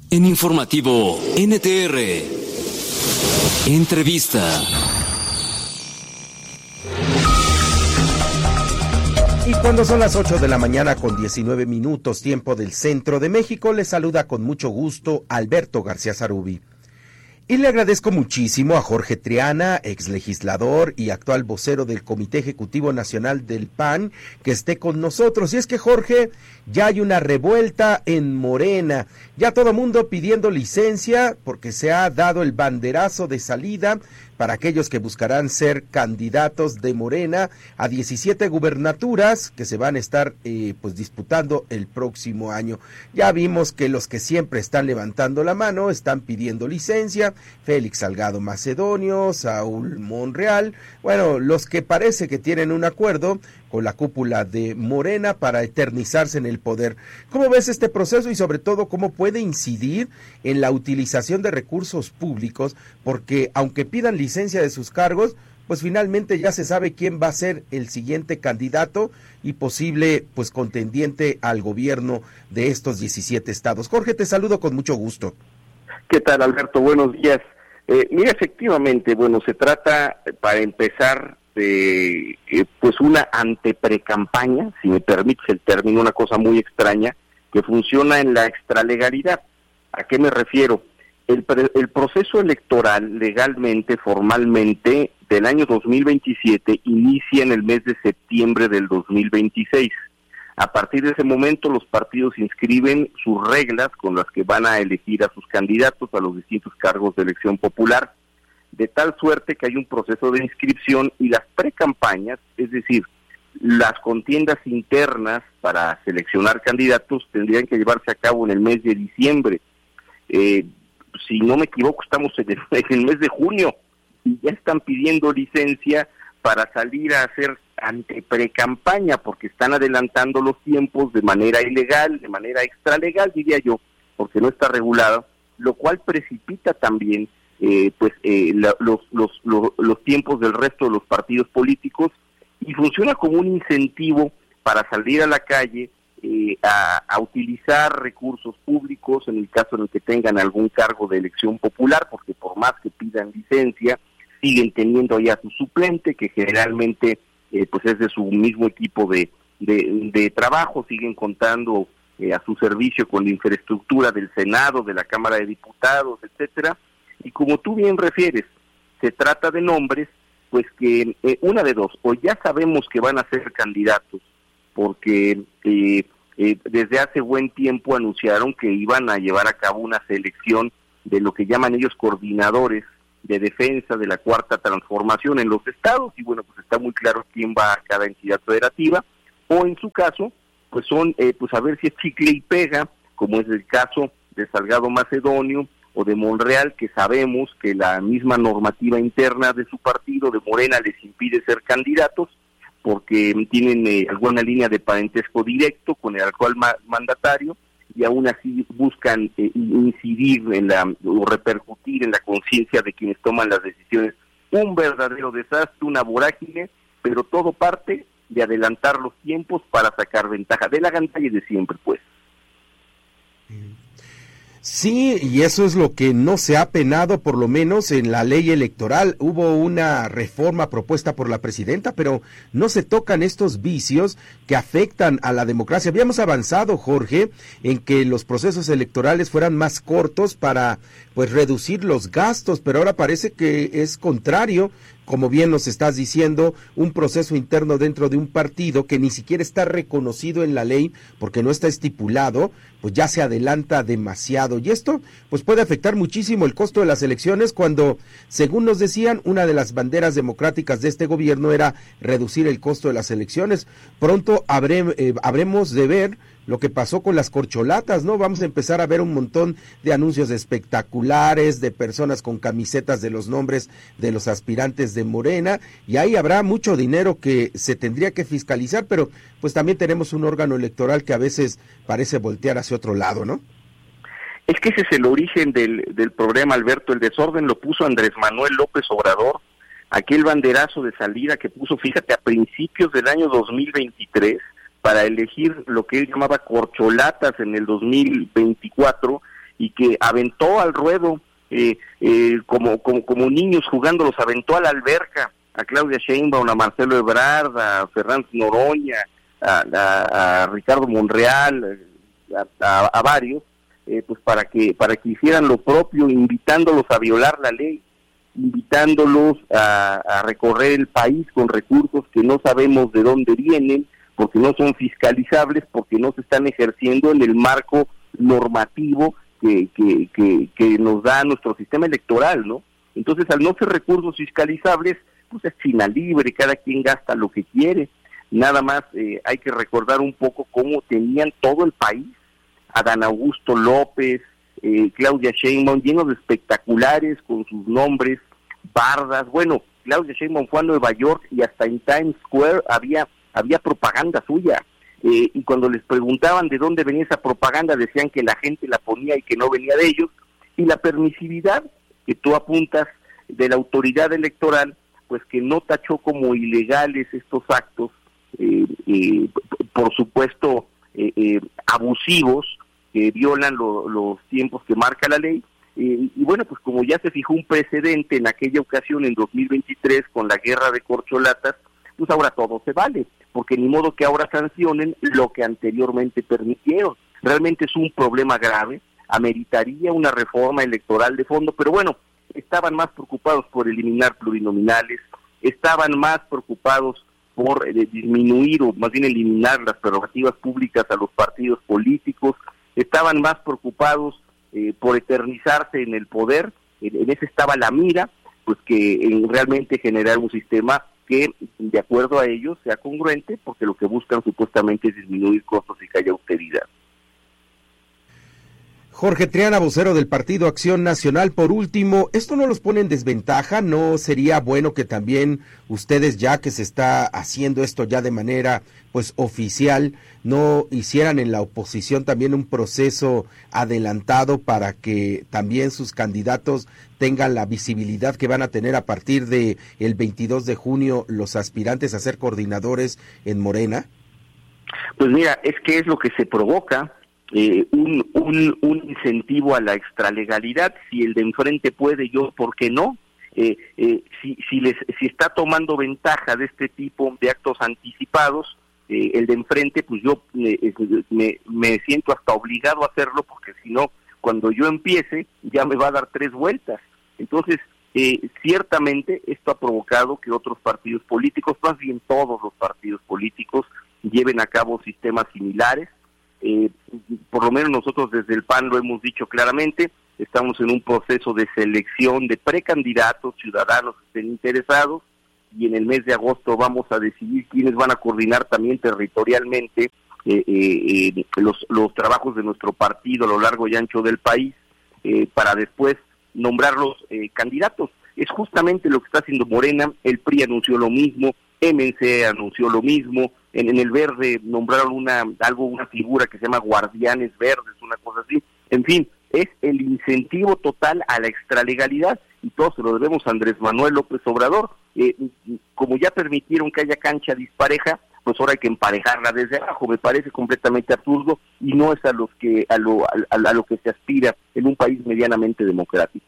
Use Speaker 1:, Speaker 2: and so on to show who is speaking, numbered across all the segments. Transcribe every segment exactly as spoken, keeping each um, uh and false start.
Speaker 1: En Informativo N T R, entrevista.
Speaker 2: Y cuando son las ocho de la mañana con diecinueve minutos, tiempo del centro de México, les saluda con mucho gusto Alberto García Zarubi. Y le agradezco muchísimo a Jorge Triana, ex legislador y actual vocero del Comité Ejecutivo Nacional del P A N, que esté con nosotros. Y es que, Jorge, ya hay una revuelta en Morena, ya todo mundo pidiendo licencia porque se ha dado el banderazo de salida para aquellos que buscarán ser candidatos de Morena a diecisiete gubernaturas que se van a estar eh, pues disputando el próximo año. Ya vimos que los que siempre están levantando la mano están pidiendo licencia: Félix Salgado Macedonio, Saúl Monreal, bueno, los que parece que tienen un acuerdo con la cúpula de Morena para eternizarse en el poder. ¿Cómo ves este proceso y sobre todo cómo puede incidir en la utilización de recursos públicos? Porque aunque pidan licencia de sus cargos, pues finalmente ya se sabe quién va a ser el siguiente candidato y posible pues contendiente al gobierno de estos diecisiete estados. Jorge, te saludo con mucho gusto.
Speaker 3: ¿Qué tal, Alberto? Buenos días. Eh, mira, efectivamente, bueno, se trata, para empezar, de eh, pues una anteprecampaña, si me permites el término, una cosa muy extraña, que funciona en la extralegalidad. ¿A qué me refiero? El, pre, el proceso electoral legalmente, formalmente, del año dos mil veintisiete, inicia en el mes de septiembre del dos mil veintiséis. A partir de ese momento, los partidos inscriben sus reglas con las que van a elegir a sus candidatos a los distintos cargos de elección popular, de tal suerte que hay un proceso de inscripción y las precampañas, es decir, las contiendas internas para seleccionar candidatos, tendrían que llevarse a cabo en el mes de diciembre. Eh, si no me equivoco, estamos en el, en el mes de junio y ya están pidiendo licencia para salir a hacer ante precampaña, porque están adelantando los tiempos de manera ilegal, de manera extralegal, diría yo, porque no está regulado, lo cual precipita también eh, pues eh, la, los, los, los, los tiempos del resto de los partidos políticos, y funciona como un incentivo para salir a la calle eh, a, a utilizar recursos públicos en el caso en el que tengan algún cargo de elección popular, porque por más que pidan licencia, siguen teniendo ya su suplente, que generalmente eh, pues es de su mismo equipo de, de, de trabajo, siguen contando eh, a su servicio con la infraestructura del Senado, de la Cámara de Diputados, etcétera. Y como tú bien refieres, se trata de nombres, pues que eh, una de dos, o ya sabemos que van a ser candidatos, porque eh, eh, desde hace buen tiempo anunciaron que iban a llevar a cabo una selección de lo que llaman ellos coordinadores de defensa de la Cuarta Transformación en los estados, y bueno, pues está muy claro quién va a cada entidad federativa, o en su caso, pues son, eh, pues a ver si es chicle y pega, como es el caso de Salgado Macedonio o de Monreal, que sabemos que la misma normativa interna de su partido, de Morena, les impide ser candidatos, porque tienen eh, alguna línea de parentesco directo con el actual ma- mandatario, y aún así buscan eh, incidir en la, o repercutir en la conciencia de quienes toman las decisiones. Un verdadero desastre, una vorágine, pero todo parte de adelantar los tiempos para sacar ventaja, de la gantalla de siempre, pues.
Speaker 2: Sí, y eso es lo que no se ha penado, por lo menos en la ley electoral. Hubo una reforma propuesta por la presidenta, pero no se tocan estos vicios que afectan a la democracia. Habíamos avanzado, Jorge, en que los procesos electorales fueran más cortos para pues reducir los gastos, pero ahora parece que es contrario. Como bien nos estás diciendo, un proceso interno dentro de un partido que ni siquiera está reconocido en la ley porque no está estipulado, pues ya se adelanta demasiado. Y esto pues puede afectar muchísimo el costo de las elecciones cuando, según nos decían, una de las banderas democráticas de este gobierno era reducir el costo de las elecciones. Pronto habré, eh, habremos de ver lo que pasó con las corcholatas, ¿no? Vamos a empezar a ver un montón de anuncios espectaculares, de personas con camisetas de los nombres de los aspirantes de Morena, y ahí habrá mucho dinero que se tendría que fiscalizar, pero pues también tenemos un órgano electoral que a veces parece voltear hacia otro lado, ¿no?
Speaker 3: Es que ese es el origen del, del problema, Alberto. El desorden lo puso Andrés Manuel López Obrador, aquel banderazo de salida que puso, fíjate, a principios del año dos mil veintitrés, para elegir lo que él llamaba corcholatas en el dos mil veinticuatro, y que aventó al ruedo, eh, eh, como, como, como niños jugando, los aventó a la alberca, a Claudia Sheinbaum, a Marcelo Ebrard, a Fernández Noroña, a, a, a Ricardo Monreal, a, a, a varios, eh, pues para que para que hicieran lo propio, invitándolos a violar la ley, invitándolos a, a recorrer el país con recursos que no sabemos de dónde vienen, porque no son fiscalizables, porque no se están ejerciendo en el marco normativo que, que, que, que nos da nuestro sistema electoral, ¿no? Entonces, al no ser recursos fiscalizables, pues es China libre, cada quien gasta lo que quiere. Nada más eh, hay que recordar un poco cómo tenían todo el país, Adán Augusto López, eh, Claudia Sheinbaum, llenos de espectaculares con sus nombres, bardas. Bueno, Claudia Sheinbaum fue a Nueva York y hasta en Times Square había había propaganda suya, eh, y cuando les preguntaban de dónde venía esa propaganda, decían que la gente la ponía y que no venía de ellos, y la permisividad que tú apuntas de la autoridad electoral, pues que no tachó como ilegales estos actos, eh, eh, por supuesto, eh, eh, abusivos, que violan lo, los tiempos que marca la ley, eh, y bueno, pues como ya se fijó un precedente en aquella ocasión, en dos mil veintitrés, con la guerra de corcholatas, pues ahora todo se vale, porque ni modo que ahora sancionen lo que anteriormente permitieron. Realmente es un problema grave, ameritaría una reforma electoral de fondo, pero bueno, estaban más preocupados por eliminar plurinominales, estaban más preocupados por eh, disminuir o más bien eliminar las prerrogativas públicas a los partidos políticos, estaban más preocupados eh, por eternizarse en el poder, en, en ese estaba la mira, pues que en realmente generar un sistema que de acuerdo a ellos sea congruente, porque lo que buscan supuestamente es disminuir costos y que haya austeridad.
Speaker 2: Jorge Triana, vocero del Partido Acción Nacional, por último, ¿esto no los pone en desventaja? ¿No sería bueno que también ustedes, ya que se está haciendo esto ya de manera pues oficial, no hicieran en la oposición también un proceso adelantado para que también sus candidatos tengan la visibilidad que van a tener a partir de el veintidós de junio los aspirantes a ser coordinadores en Morena?
Speaker 3: Pues mira, es que es lo que se provoca. Eh, un, un, un incentivo a la extralegalidad. Si el de enfrente puede, yo, ¿por qué no? Eh, eh, si, si, les, si está tomando ventaja de este tipo de actos anticipados, eh, el de enfrente, pues yo eh, me, me siento hasta obligado a hacerlo, porque si no, cuando yo empiece, ya me va a dar tres vueltas. Entonces, eh, ciertamente esto ha provocado que otros partidos políticos, más bien todos los partidos políticos, lleven a cabo sistemas similares. Eh, por lo menos nosotros desde el P A N lo hemos dicho claramente, estamos en un proceso de selección de precandidatos ciudadanos que estén interesados, y en el mes de agosto vamos a decidir quiénes van a coordinar también territorialmente eh, eh, eh, los, los trabajos de nuestro partido a lo largo y ancho del país, eh, para después nombrarlos eh, candidatos. Es justamente lo que está haciendo Morena. El P R I anunció lo mismo, M N C anunció lo mismo, en, en el Verde nombraron una algo una figura que se llama Guardianes Verdes, una cosa así. En fin, es el incentivo total a la extralegalidad, y todo se lo debemos a Andrés Manuel López Obrador. Eh, como ya permitieron que haya cancha dispareja, pues ahora hay que emparejarla desde abajo. Me parece completamente absurdo y no es a los que a lo a, a lo que se aspira en un país medianamente democrático.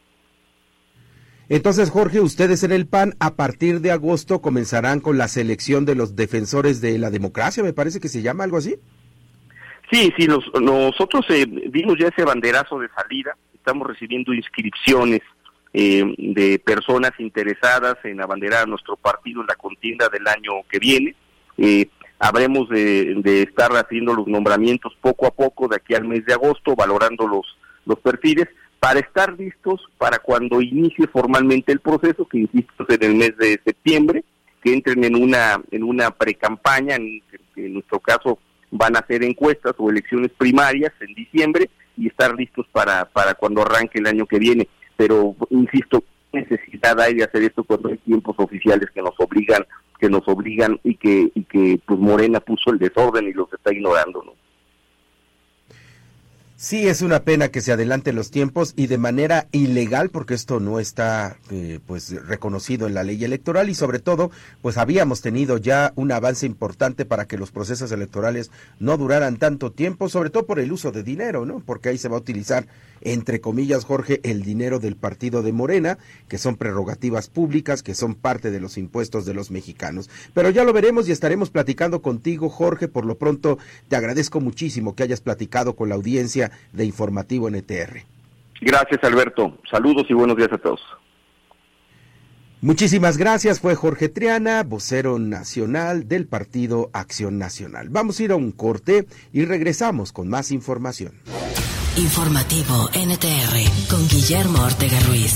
Speaker 2: Entonces, Jorge, ustedes en el P A N a partir de agosto comenzarán con la selección de los defensores de la democracia, me parece que se llama algo así.
Speaker 3: Sí, sí, los, nosotros eh, dimos ya ese banderazo de salida, estamos recibiendo inscripciones eh, de personas interesadas en abanderar a nuestro partido en la contienda del año que viene. Eh, habremos de, de estar haciendo los nombramientos poco a poco de aquí al mes de agosto, valorando los, los perfiles, para estar listos para cuando inicie formalmente el proceso, que insisto es en el mes de septiembre, que entren en una en una precampaña, en, en nuestro caso van a hacer encuestas o elecciones primarias en diciembre, y estar listos para, para cuando arranque el año que viene. Pero, insisto, necesidad hay de hacer esto cuando hay tiempos oficiales que nos obligan, que nos obligan y que, y que pues Morena puso el desorden y los está ignorando, ¿no?
Speaker 2: Sí, es una pena que se adelanten los tiempos y de manera ilegal, porque esto no está eh, pues reconocido en la ley electoral y sobre todo, pues habíamos tenido ya un avance importante para que los procesos electorales no duraran tanto tiempo, sobre todo por el uso de dinero, ¿no? Porque ahí se va a utilizar, entre comillas, Jorge, el dinero del partido de Morena, que son prerrogativas públicas, que son parte de los impuestos de los mexicanos. Pero ya lo veremos y estaremos platicando contigo, Jorge. Por lo pronto, te agradezco muchísimo que hayas platicado con la audiencia de Informativo N T R.
Speaker 3: Gracias, Alberto. Saludos y buenos días a todos.
Speaker 2: Muchísimas gracias. Fue Jorge Triana, vocero nacional del Partido Acción Nacional. Vamos a ir a un corte y regresamos con más información.
Speaker 4: Informativo N T R con Guillermo Ortega Ruiz.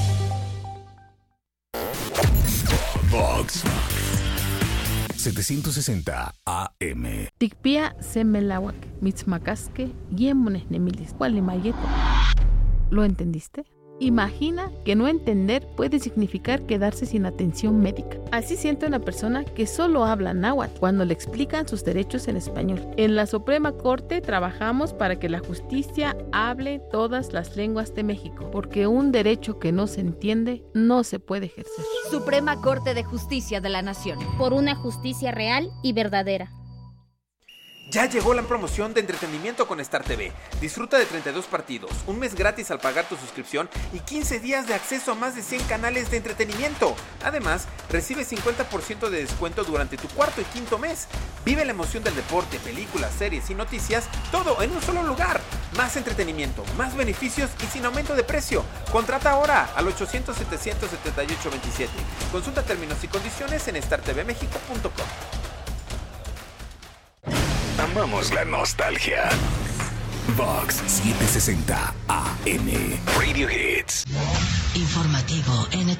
Speaker 5: Vox setecientos sesenta A M.
Speaker 6: Tikpia semelawak, mitzmacasque, guiemones nemilis, cualimayeto. ¿Lo entendiste? Imagina que no entender puede significar quedarse sin atención médica. Así siente una persona que solo habla náhuatl cuando le explican sus derechos en español. En la Suprema Corte trabajamos para que la justicia hable todas las lenguas de México, porque un derecho que no se entiende no se puede ejercer.
Speaker 7: Suprema Corte de Justicia de la Nación.
Speaker 8: Por una justicia real y verdadera.
Speaker 9: Ya llegó la promoción de entretenimiento con Star T V. Disfruta de treinta y dos partidos, un mes gratis al pagar tu suscripción y quince días de acceso a más de cien canales de entretenimiento. Además, recibe cincuenta por ciento de descuento durante tu cuarto y quinto mes. Vive la emoción del deporte, películas, series y noticias, todo en un solo lugar. Más entretenimiento, más beneficios y sin aumento de precio. Contrata ahora al ochocientos, setecientos setenta y ocho veintisiete. Consulta términos y condiciones en star t v mexico punto com.
Speaker 5: Amamos la nostalgia. Vox setecientos sesenta A M. Radio Hits.
Speaker 4: Informativo N T R.